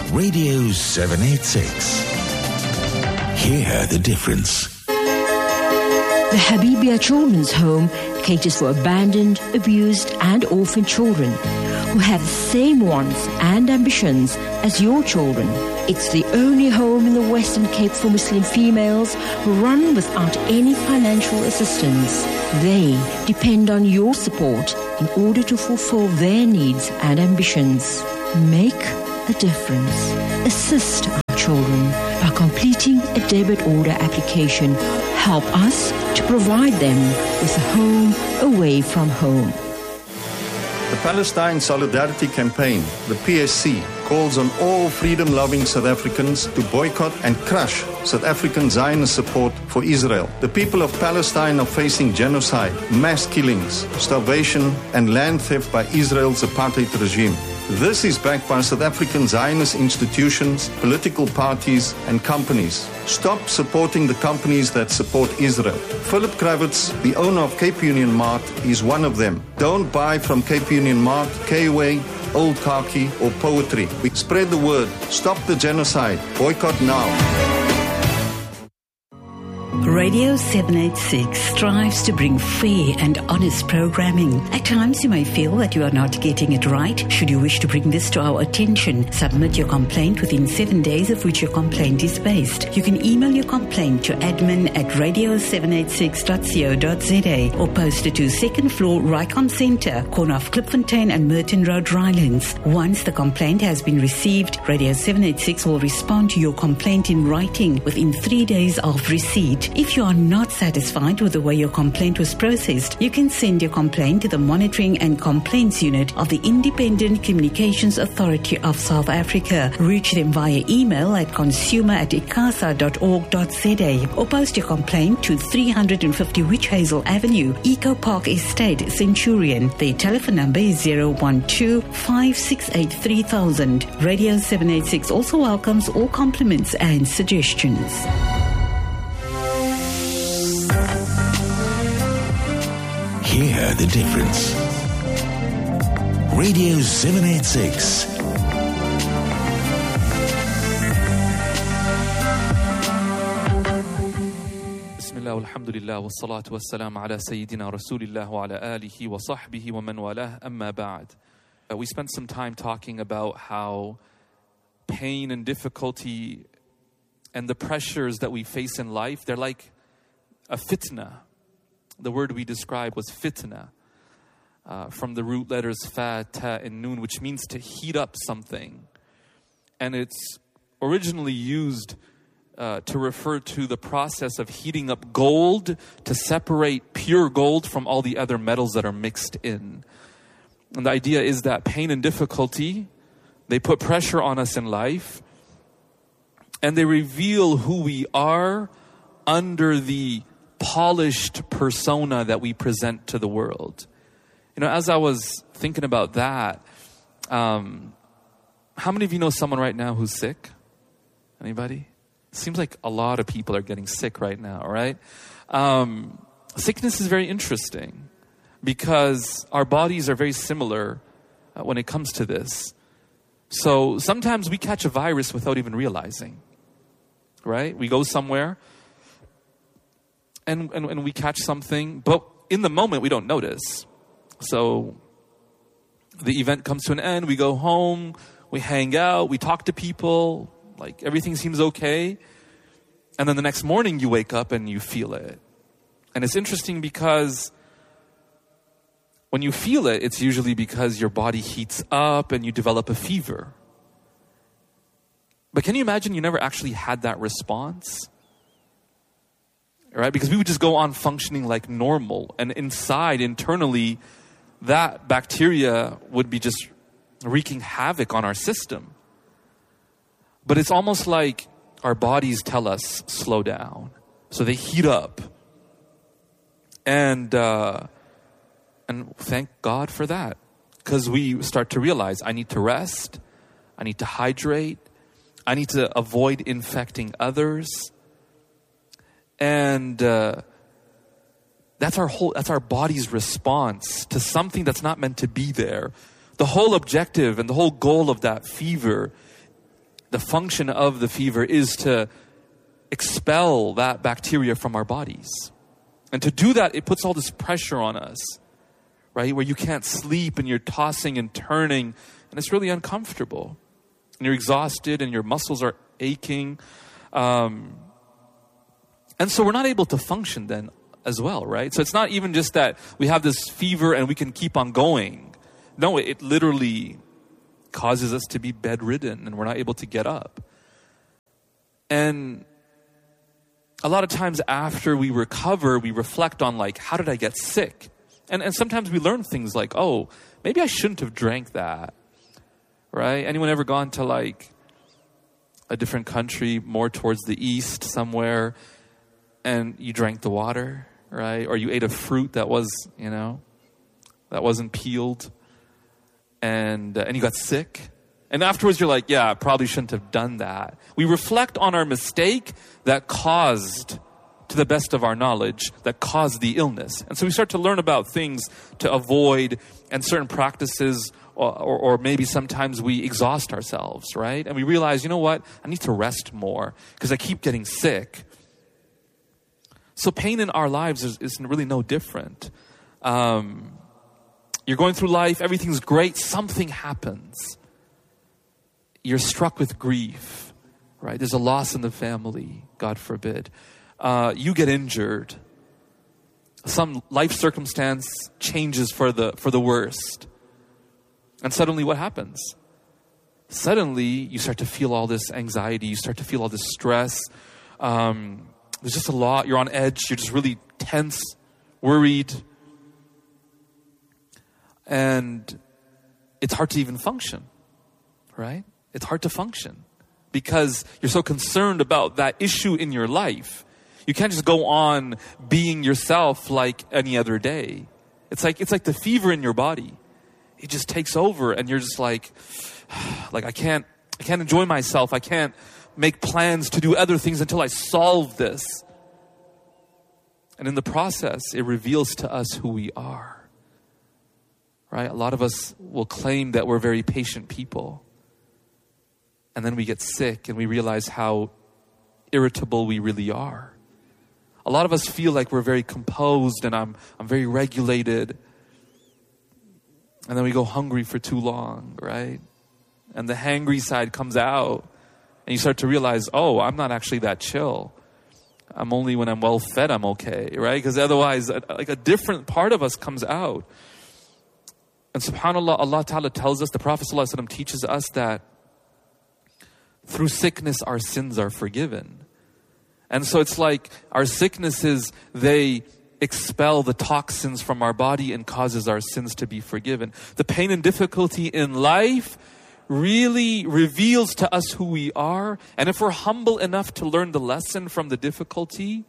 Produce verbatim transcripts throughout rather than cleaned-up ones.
Radio seven eighty-six. Hear the difference. The Habibia Children's Home caters for abandoned, abused and orphaned children who have the same wants and ambitions as your children. It's the only home in the Western Cape for Muslim females run without any financial assistance. They depend on your support in order to fulfill their needs and ambitions. Make a difference. Assist our children by completing a debit order application. Help us to provide them with a home away from home. The Palestine Solidarity Campaign, the P S C, calls on all freedom-loving South Africans to boycott and crush South African Zionist support for Israel. The people of Palestine are facing genocide, mass killings, starvation, and land theft by Israel's apartheid regime. This is backed by South African Zionist institutions, political parties, and companies. Stop supporting the companies that support Israel. Philip Kravitz, the owner of Cape Union Mart, is one of them. Don't buy from Cape Union Mart, K-Way, Old Khaki, or Poetry. We spread the word. Stop the genocide. Boycott now. Radio seven eighty-six strives to bring fair and honest programming. At times you may feel that you are not getting it right. Should you wish to bring this to our attention, submit your complaint within seven days of which your complaint is based. You can email your complaint to admin at radio seven eighty-six dot co dot za or post it to second floor Rycom Centre, corner of Klipfontein and Merton Road, Rylands. Once the complaint has been received, Radio seven eighty-six will respond to your complaint in writing within three days of receipt. If you are not satisfied with the way your complaint was processed, you can send your complaint to the Monitoring and Complaints Unit of the Independent Communications Authority of South Africa. Reach them via email at consumer at icasa dot org dot za or post your complaint to three hundred fifty Witch Hazel Avenue, Eco Park Estate, Centurion. Their telephone number is zero one two, five six eight, three thousand. Radio seven eighty-six also welcomes all compliments and suggestions. Hear the difference. Radio seven eighty-six. Bismillah, alhamdulillah, wa salatu wa salam ala Sayyidina Rasulillah wa ala alihi wa sahbihi wa man walah, amma ba'd. Uh, we spent some time talking about how pain and difficulty and the pressures that we face in life, they're like a fitna. The word we described was fitna, uh, from the root letters fa, ta, and nun, which means to heat up something. And it's originally used uh, to refer to the process of heating up gold to separate pure gold from all the other metals that are mixed in. And the idea is that pain and difficulty, they put pressure on us in life, and they reveal who we are under the polished persona that we present to the world. You know, as I was thinking about that, um, how many of you know someone right now who's sick? Anybody? Seems like a lot of people are getting sick right now, right? Um, sickness is very interesting because our bodies are very similar uh, when it comes to this. So sometimes we catch a virus without even realizing, right? We go somewhere, And, and and we catch something, but in the moment we don't notice. So the event comes to an end, we go home, we hang out, we talk to people, like everything seems okay. And then the next morning you wake up and you feel it. And it's interesting because when you feel it, it's usually because your body heats up and you develop a fever. But can you imagine you never actually had that response? Right? Because we would just go on functioning like normal. And inside, internally, that bacteria would be just wreaking havoc on our system. But it's almost like our bodies tell us, slow down. So they heat up. And, uh, and thank God for that. Because we start to realize, I need to rest. I need to hydrate. I need to avoid infecting others. And uh, that's our whole, that's our body's response to something that's not meant to be there. The whole objective and the whole goal of that fever the function of the fever is to expel that bacteria from our bodies. And to do that, it puts all this pressure on us, right? Where you can't sleep and you're tossing and turning, and it's really uncomfortable. And you're exhausted and your muscles are aching. Um, and so we're not able to function then as well, right? So it's not even just that we have this fever and we can keep on going. No, it literally causes us to be bedridden and we're not able to get up. And a lot of times after we recover, we reflect on like, how did I get sick? And and sometimes we learn things like, oh, maybe I shouldn't have drank that, right? Anyone ever gone to like a different country, more towards the east somewhere, and you drank the water, right? Or you ate a fruit that was, you know, that wasn't peeled, and uh, and you got sick. And afterwards you're like, yeah, I probably shouldn't have done that. We reflect on our mistake that caused, to the best of our knowledge, that caused the illness. And so we start to learn about things to avoid and certain practices, or, or, or maybe sometimes we exhaust ourselves, right? And we realize, you know what, I need to rest more because I keep getting sick. So pain in our lives is, is really no different. Um, you're going through life, everything's great, something happens. You're struck with grief, right? There's a loss in the family, God forbid. Uh, you get injured. Some life circumstance changes for the for the worst. And suddenly what happens? Suddenly you start to feel all this anxiety. You start to feel all this stress. Um, there's just a lot. You're on edge. You're just really tense, worried. And it's hard to even function, right? It's hard to function because you're so concerned about that issue in your life. You can't just go on being yourself like any other day. It's like it's like the fever in your body. It just takes over and you're just like, like I can't I can't enjoy myself. I can't make plans to do other things until I solve this. And in the process, it reveals to us who we are. Right? A lot of us will claim that we're very patient people. And then we get sick and we realize how irritable we really are. A lot of us feel like we're very composed and I'm I'm very regulated. And then we go hungry for too long, right? And the hangry side comes out. And you start to realize, oh, I'm not actually that chill. I'm only when I'm well fed, I'm okay, right? Because otherwise, like a different part of us comes out. And subhanAllah, Allah Ta'ala tells us, the Prophet ﷺ teaches us that through sickness, our sins are forgiven. And so it's like our sicknesses, they expel the toxins from our body and causes our sins to be forgiven. The pain and difficulty in life really reveals to us who we are. And if we're humble enough to learn the lesson from the difficulty,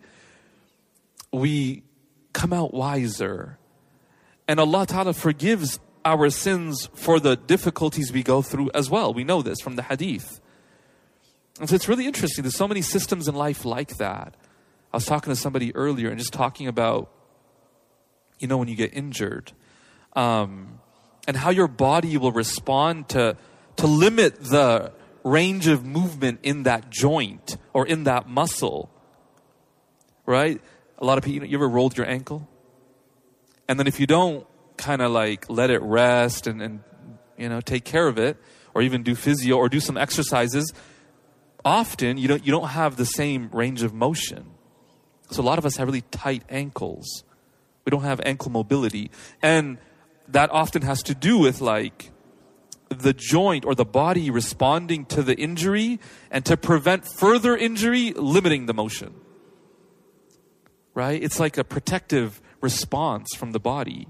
we come out wiser. And Allah Ta'ala forgives our sins for the difficulties we go through as well. We know this from the hadith. And so it's really interesting. There's so many systems in life like that. I was talking to somebody earlier and just talking about, you know, when you get injured, um, and how your body will respond to to limit the range of movement in that joint or in that muscle, right? A lot of people, you ever rolled your ankle? And then if you don't kind of like let it rest and, and, you know, take care of it, or even do physio or do some exercises, often you don't you don't have the same range of motion. So a lot of us have really tight ankles. We don't have ankle mobility. And that often has to do with like the joint or the body responding to the injury, and to prevent further injury, limiting the motion. Right? It's like a protective response from the body.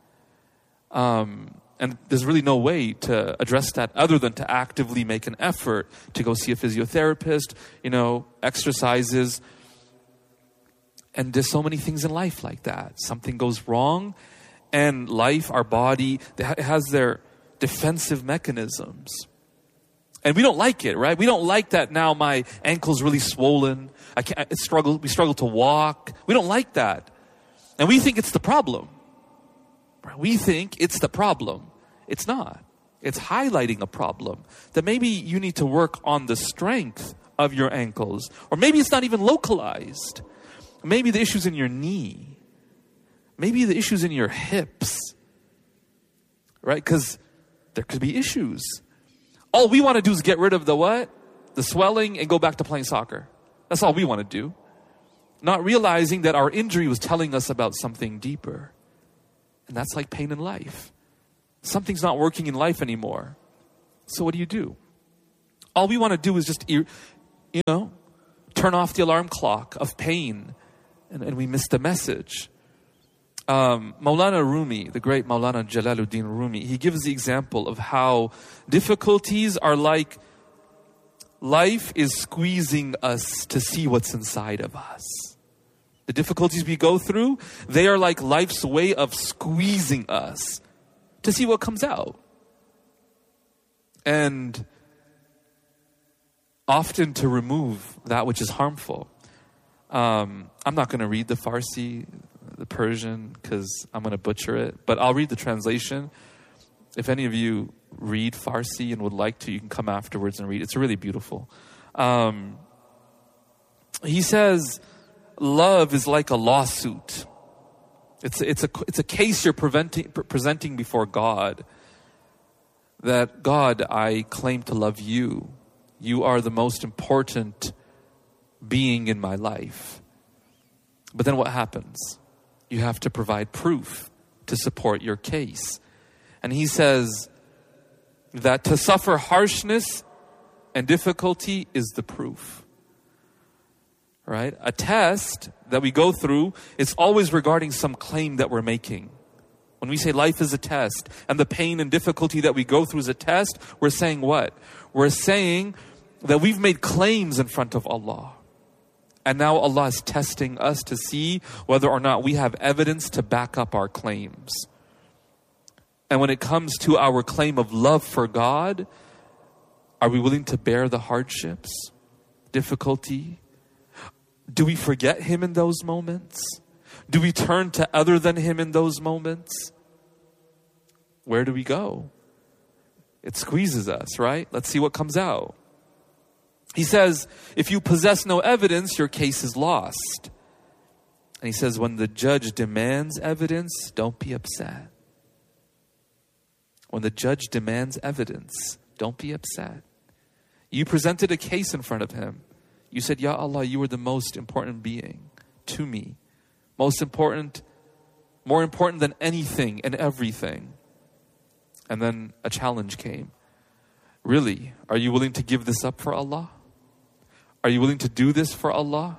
Um, and there's really no way to address that other than to actively make an effort to go see a physiotherapist, you know, exercises. And there's so many things in life like that. Something goes wrong, and life, our body, it has their defensive mechanisms. And we don't like it, right? We don't like that now my ankle's really swollen. I can't I struggle, we struggle to walk. We don't like that. And we think it's the problem. We think it's the problem. It's not. It's highlighting a problem that maybe you need to work on the strength of your ankles. Or maybe it's not even localized. Maybe the issue's in your knee. Maybe the issue's in your hips. Right? Because there could be issues. All we want to do is get rid of the what? The swelling and go back to playing soccer. That's all we want to do. Not realizing that our injury was telling us about something deeper. And that's like pain in life. Something's not working in life anymore. So what do you do? All we want to do is just, you know, turn off the alarm clock of pain. And, and we miss the message. Um, Maulana Rumi, the great Maulana Jalaluddin Rumi, he gives the example of how difficulties are like life is squeezing us to see what's inside of us. The difficulties we go through, they are like life's way of squeezing us to see what comes out. And often to remove that which is harmful. Um, I'm not going to read the Farsi, the Persian, because I'm going to butcher it. But I'll read the translation. If any of you read Farsi and would like to, you can come afterwards and read. It's really beautiful. Um, he says, love is like a lawsuit. It's it's a it's a case you're preventing, presenting before God. That God, I claim to love you. You are the most important being in my life. But then what happens? You have to provide proof to support your case. And he says that to suffer harshness and difficulty is the proof. Right? A test that we go through is always regarding some claim that we're making. When we say life is a test and the pain and difficulty that we go through is a test, we're saying what? We're saying that we've made claims in front of Allah. And now Allah is testing us to see whether or not we have evidence to back up our claims. And when it comes to our claim of love for God, are we willing to bear the hardships, difficulty? Do we forget Him in those moments? Do we turn to other than Him in those moments? Where do we go? It squeezes us, right? Let's see what comes out. He says, if you possess no evidence, your case is lost. And he says, when the judge demands evidence, don't be upset. When the judge demands evidence, don't be upset. You presented a case in front of him. You said, Ya Allah, you are the most important being to me. Most important, more important than anything and everything. And then a challenge came. Really, are you willing to give this up for Allah? Are you willing to do this for Allah?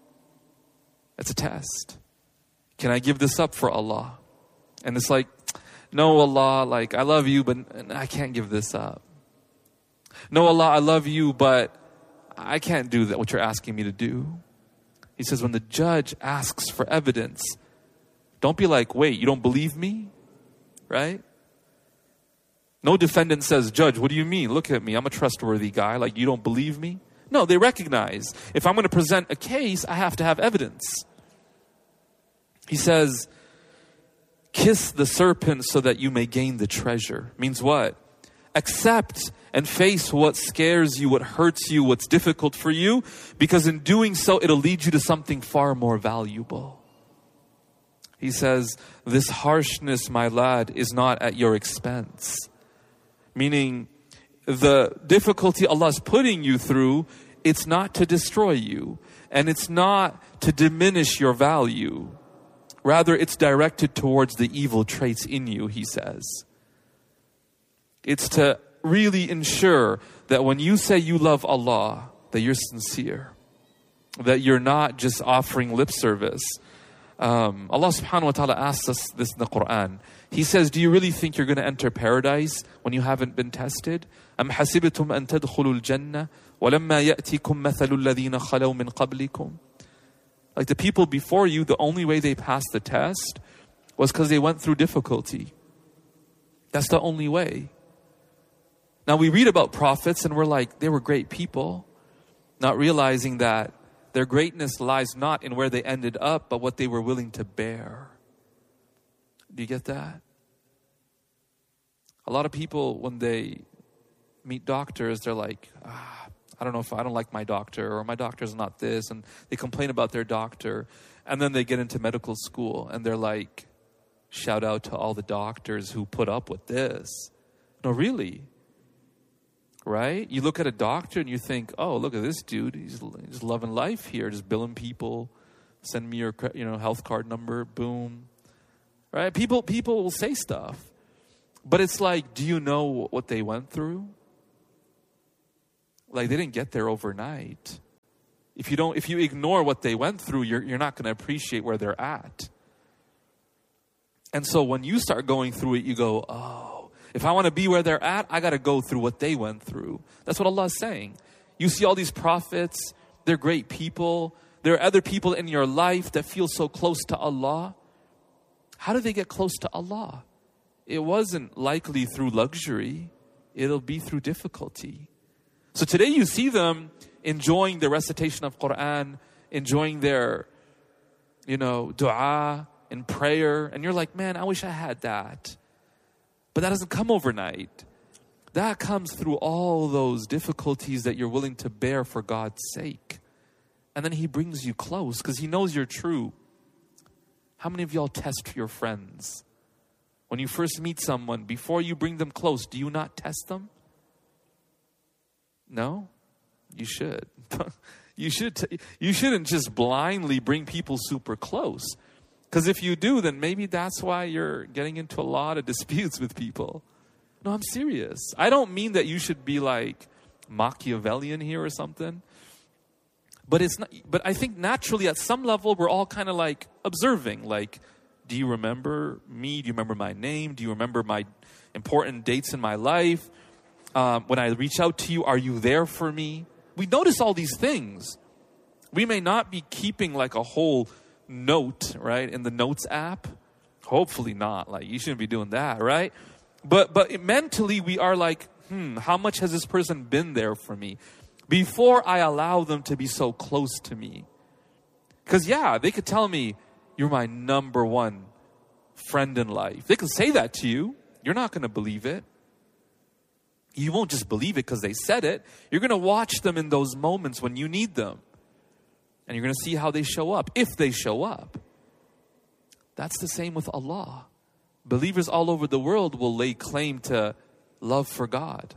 It's a test. Can I give this up for Allah? And it's like, no, Allah, like, I love you, but I can't give this up. No, Allah, I love you, but I can't do that, what you're asking me to do. He says, when the judge asks for evidence, don't be like, wait, you don't believe me? Right? No defendant says, Judge, what do you mean? Look at me. I'm a trustworthy guy. Like, you don't believe me? No, they recognize if I'm going to present a case, I have to have evidence. He says, kiss the serpent so that you may gain the treasure. Means what? Accept and face what scares you, what hurts you, what's difficult for you, because in doing so, it'll lead you to something far more valuable. He says, this harshness, my lad, is not at your expense. Meaning, the difficulty Allah is putting you through, it's not to destroy you. And it's not to diminish your value. Rather, it's directed towards the evil traits in you, he says. It's to really ensure that when you say you love Allah, that you're sincere. That you're not just offering lip service. Um, Allah subhanahu wa ta'ala asks us this in the Quran. He says, do you really think you're going to enter paradise when you haven't been tested? أَمْ حَسِبْتُمْ أَن تَدْخُلُوا الْجَنَّةِ وَلَمَّا يَأْتِكُمْ مَثَلُ الَّذِينَ خَلَوْا مِنْ قَبْلِكُمْ. Like the people before you, the only way they passed the test was because they went through difficulty. That's the only way. Now we read about prophets and we're like, they were great people, not realizing that their greatness lies not in where they ended up, but what they were willing to bear. Do you get that? A lot of people, when they meet doctors, they're like, ah, I don't know if I don't like my doctor, or my doctor's not this, and they complain about their doctor. And then they get into medical school and they're like, shout out to all the doctors who put up with this. No, really. Right? You look at a doctor and you think, oh, look at this dude. He's, he's loving life here, just billing people. Send me your, you know, health card number. Boom. Right? People, people will say stuff. But it's like, do you know what they went through? Like, they didn't get there overnight. If you don't, if you ignore what they went through, you're you're not going to appreciate where they're at. And so when you start going through it, you go, oh, if I want to be where they're at, I got to go through what they went through. That's what Allah is saying. You see all these prophets, they're great people. There are other people in your life that feel so close to Allah. How do they get close to Allah? It wasn't likely through luxury. It'll be through difficulty. So today you see them enjoying the recitation of Quran, enjoying their, you know, dua and prayer. And you're like, man, I wish I had that. But that doesn't come overnight. That comes through all those difficulties that you're willing to bear for God's sake. And then He brings you close because He knows you're true. How many of y'all test your friends? When you first meet someone, before you bring them close, do you not test them? No? You should. you should. T- you shouldn't just blindly bring people super close. Because if you do, then maybe that's why you're getting into a lot of disputes with people. No, I'm serious. I don't mean that you should be like Machiavellian here or something. But it's not. But I think naturally at some level we're all kind of like observing. Like, do you remember me? Do you remember my name? Do you remember my important dates in my life? Um, when I reach out to you, are you there for me? We notice all these things. We may not be keeping like a whole note, right, in the notes app. Hopefully not. Like, you shouldn't be doing that, right? But but mentally we are like, hmm, how much has this person been there for me before I allow them to be so close to me? Because yeah, they could tell me, you're my number one friend in life. They could say that to you. You're not going to believe it. You won't just believe it because they said it. You're going to watch them in those moments when you need them. And you're going to see how they show up, if they show up. That's the same with Allah. Believers all over the world will lay claim to love for God.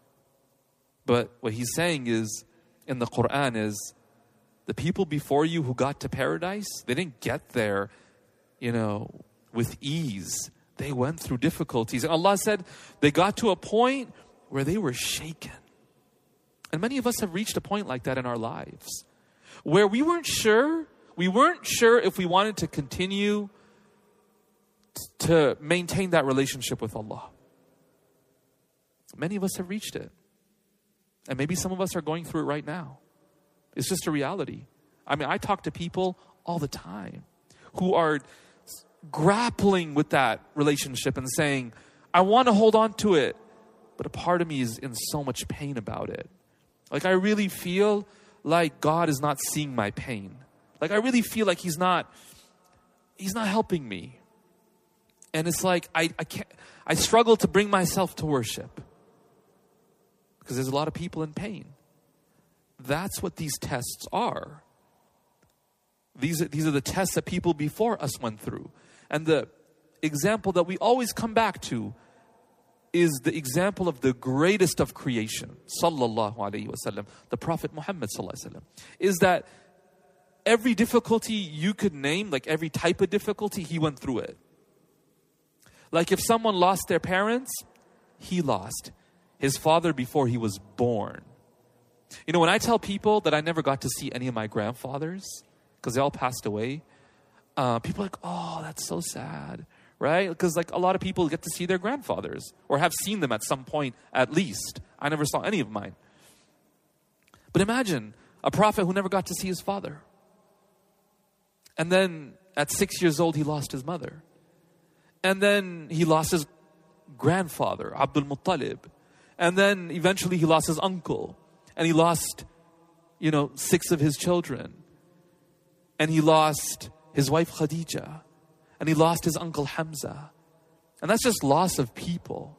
But what He's saying is, in the Quran is, the people before you who got to paradise, they didn't get there, you know, with ease. They went through difficulties. And Allah said they got to a point where they were shaken. And many of us have reached a point like that in our lives, where we weren't sure, we weren't sure if we wanted to continue t- to maintain that relationship with Allah. Many of us have reached it. And maybe some of us are going through it right now. It's just a reality. I mean, I talk to people all the time who are grappling with that relationship and saying, I want to hold on to it, but a part of me is in so much pain about it. Like, I really feel like God is not seeing my pain. Like, I really feel like He's not, He's not helping me. And it's like, I, I can't, I struggle to bring myself to worship because there's a lot of people in pain. That's what these tests are. These are, these are the tests that people before us went through. And the example that we always come back to is the example of the greatest of creation, sallallahu alaihi wasallam, the Prophet Muhammad sallallahu alaihi wasallam, is that every difficulty you could name, like every type of difficulty, he went through it. Like if someone lost their parents, he lost his father before he was born. You know, when I tell people that I never got to see any of my grandfathers, because they all passed away, uh, people are like, oh, that's so sad. Right? Because like a lot of people get to see their grandfathers or have seen them at some point at least. I never saw any of mine. But imagine a prophet who never got to see his father. And then at six years old, he lost his mother. And then he lost his grandfather, Abdul Muttalib. And then eventually he lost his uncle. And he lost, you know, six of his children. And he lost his wife Khadija. And he lost his uncle Hamza. And that's just loss of people.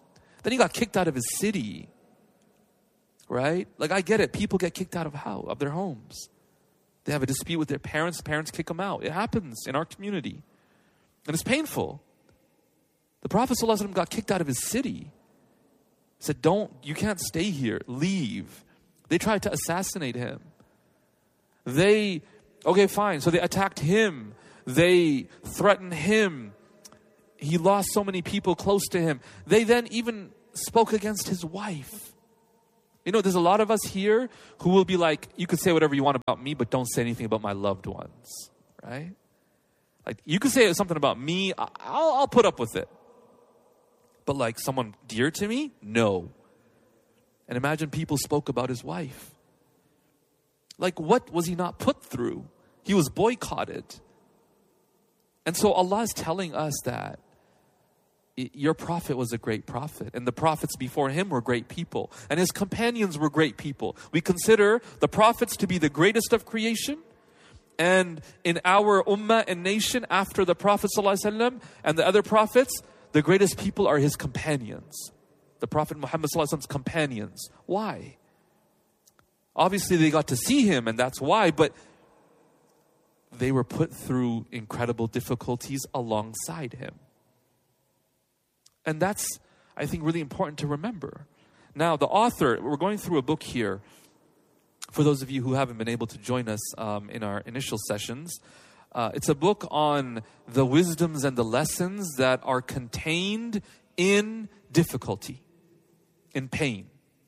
Then he got kicked out of his city, right? Like, I get it. People get kicked out of how of their homes. They have a dispute with their parents. Parents kick them out. It happens in our community. And it's painful. The Prophet ﷺ got kicked out of his city. He said, don't, you can't stay here. Leave. They tried to assassinate him. They, okay, fine. So they attacked him. They threatened him. He lost so many people close to him. They then even spoke against his wife. You know, there's a lot of us here who will be like, you could say whatever you want about me, but don't say anything about my loved ones, right? Like, you could say something about me, I'll, I'll put up with it. But like someone dear to me, no. And imagine people spoke about his wife. Like, what was he not put through? He was boycotted. And so Allah is telling us that your prophet was a great prophet, and the prophets before him were great people, and his companions were great people. We consider the prophets to be the greatest of creation, and in our ummah and nation after the Prophet ﷺ and the other prophets, the greatest people are his companions. The Prophet Muhammad ﷺ's companions. Why? Obviously they got to see him, and that's why, but they were put through incredible difficulties alongside him. And that's, I think, really important to remember. Now, the author, we're going through a book here. For those of you who haven't been able to join us um, in our initial sessions, uh, it's a book on the wisdoms and the lessons that are contained in difficulty, in pain.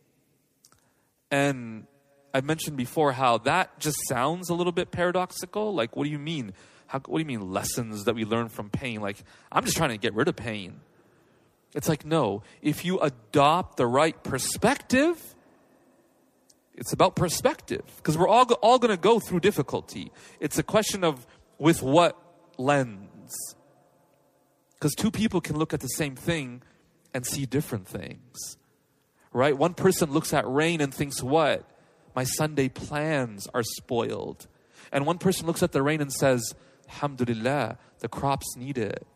And I mentioned before how that just sounds a little bit paradoxical. Like, what do you mean? How, what do you mean lessons that we learn from pain? Like, I'm just trying to get rid of pain. It's like, no, if you adopt the right perspective, it's about perspective. Because we're all, all going to go through difficulty. It's a question of with what lens. Because two people can look at the same thing and see different things. Right? One person looks at rain and thinks, what? My Sunday plans are spoiled. And one person looks at the rain and says, alhamdulillah, the crops need it.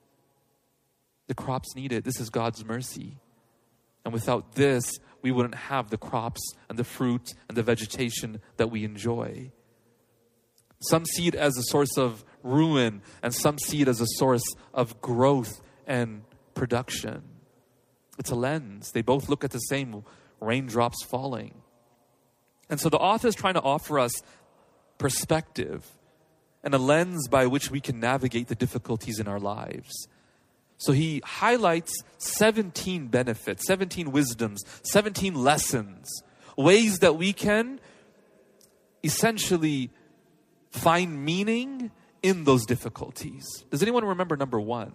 The crops need it. This is God's mercy. And without this, we wouldn't have the crops and the fruit and the vegetation that we enjoy. Some see it as a source of ruin, and some see it as a source of growth and production. It's a lens. They both look at the same raindrops falling. And so the author is trying to offer us perspective and a lens by which we can navigate the difficulties in our lives. So he highlights seventeen benefits, seventeen wisdoms, seventeen lessons, ways that we can essentially find meaning in those difficulties. Does anyone remember number one?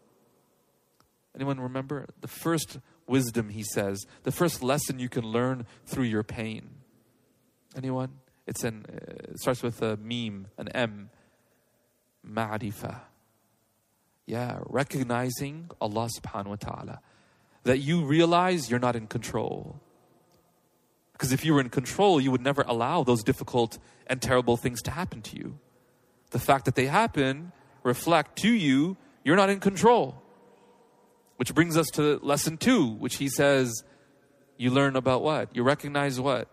Anyone remember? The first wisdom, he says, the first lesson you can learn through your pain. Anyone? It's an, uh, it starts with a meme, an M. Ma'rifah. Yeah, recognizing Allah subhanahu wa ta'ala. That you realize you're not in control. Because if you were in control, you would never allow those difficult and terrible things to happen to you. The fact that they happen reflect to you, you're not in control. Which brings us to lesson two, which he says, you learn about what? You recognize what?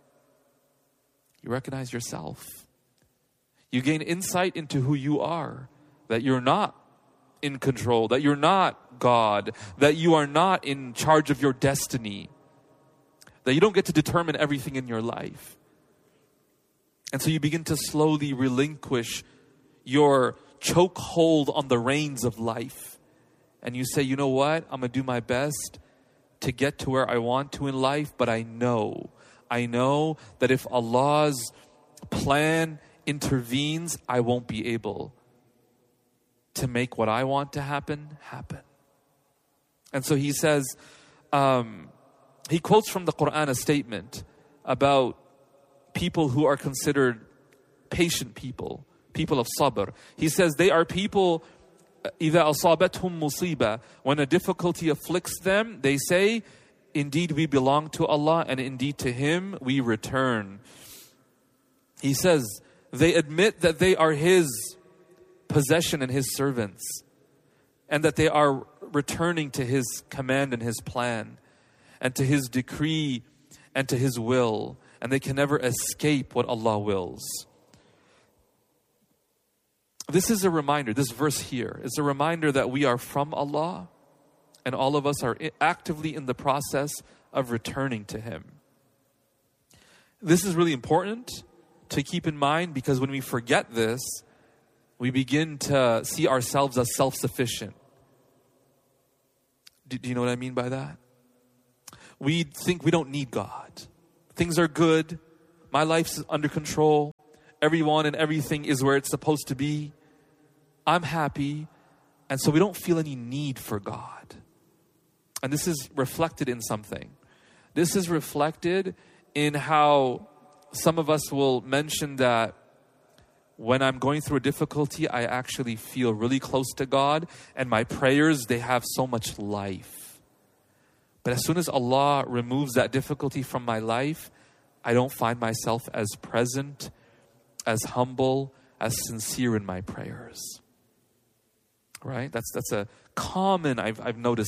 You recognize yourself. You gain insight into who you are. That you're not in control, that you're not God, that you are not in charge of your destiny, that you don't get to determine everything in your life. And so you begin to slowly relinquish your chokehold on the reins of life. And you say, you know what? I'm going to do my best to get to where I want to in life, but I know, I know that if Allah's plan intervenes, I won't be able to make what I want to happen, happen. And so he says, um, he quotes from the Quran a statement about people who are considered patient people, people of sabr. He says they are people, إِذَا أَصَابَتْهُمْ مُصِيبَةٌ, when a difficulty afflicts them, they say, indeed we belong to Allah and indeed to Him we return. He says, they admit that they are His possession and His servants, and that they are returning to His command and His plan and to His decree and to His will, and they can never escape what Allah wills. This is a reminder, this verse here is a reminder that we are from Allah, and all of us are actively in the process of returning to Him. This is really important to keep in mind, because when we forget this, we begin to see ourselves as self-sufficient. Do, do you know what I mean by that? We think we don't need God. Things are good. My life's under control. Everyone and everything is where it's supposed to be. I'm happy. And so we don't feel any need for God. And this is reflected in something. This is reflected in how some of us will mention that when I'm going through a difficulty, I actually feel really close to God, and my prayers, they have so much life. But as soon as Allah removes that difficulty from my life, I don't find myself as present, as humble, as sincere in my prayers. Right? That's that's a common, I've I've noticed